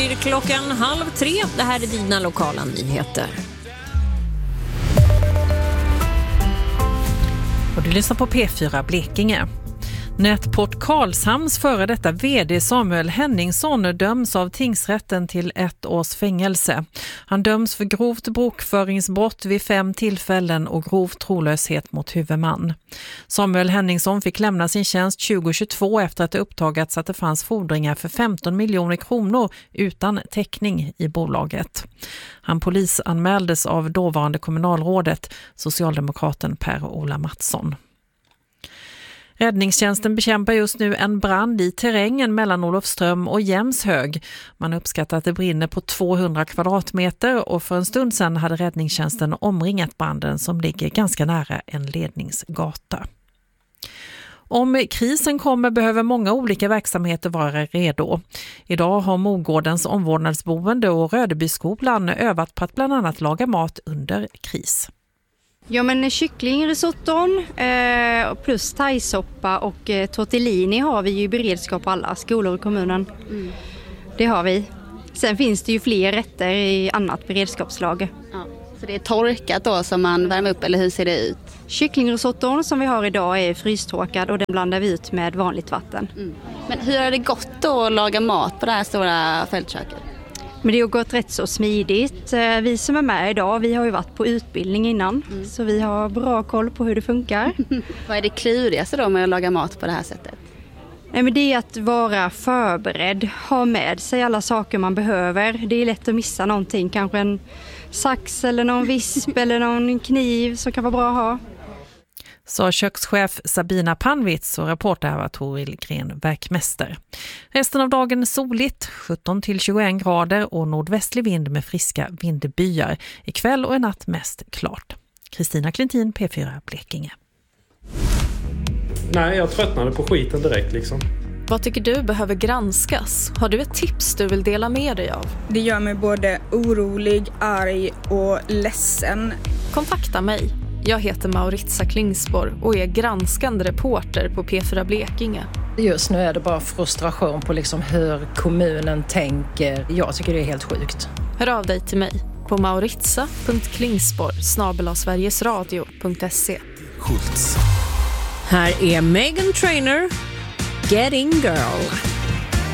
Klockan 2:30. Det här är dina lokala nyheter. Och du lyssnar på P4 Blekinge. Nätport Karlshamns före detta vd Samuel Henningsson döms av tingsrätten till 1 års fängelse. Han döms för grovt bokföringsbrott vid 5 tillfällen och grov trolöshet mot huvudman. Samuel Henningsson fick lämna sin tjänst 2022 efter att det uppdagats att det fanns fordringar för 15 miljoner kronor utan täckning i bolaget. Han polisanmäldes av dåvarande kommunalrådet, socialdemokraten Per-Ola Mattsson. Räddningstjänsten bekämpar just nu en brand i terrängen mellan Olofström och Jämshög. Man uppskattar att det brinner på 200 kvadratmeter och för en stund sedan hade räddningstjänsten omringat branden som ligger ganska nära en ledningsgata. Om krisen kommer behöver många olika verksamheter vara redo. Idag har Mogårdens omvårdnadsboende och Rödebyskolan övat på att bland annat laga mat under kris. Ja, men kycklingrisotton plus thaisoppa och tortellini har vi ju i beredskap på alla skolor i kommunen. Det har vi. Sen finns det ju fler rätter i annat beredskapslager. Ja, så det är torkat då som man värmer upp, eller hur ser det ut? Kycklingrisotton som vi har idag är frystorkad och den blandar vi ut med vanligt vatten. Men hur har det gått då att laga mat på det här stora fältköket? Men det har gått rätt så smidigt. Vi som är med idag, vi har ju varit på utbildning innan. Så vi har bra koll på hur det funkar. Vad är det klurigaste då med att laga mat på det här sättet? Nej, men det är att vara förberedd. Ha med sig alla saker man behöver. Det är lätt att missa någonting. Kanske en sax eller någon visp eller någon kniv som kan vara bra att ha. Sa kökschef Sabina Panvitz och reporter var Toril Gren, verkmäster. Resten av dagen soligt, 17-21 grader och nordvästlig vind med friska vindbyar. Ikväll och en natt mest klart. Kristina Klintin, P4 Blekinge. Nej, jag tröttnade på skiten direkt liksom. Vad tycker du behöver granskas? Har du ett tips du vill dela med dig av? Det gör mig både orolig, arg och ledsen. Kontakta mig. Jag heter Mauritza Klingsborg och är granskande reporter på P4 Blekinge. Just nu är det bara frustration på liksom hur kommunen tänker. Jag tycker det är helt sjukt. Hör av dig till mig på mauritza.klingsborg@sverigesradio.se. Här är Meghan Trainor, Getting Girl.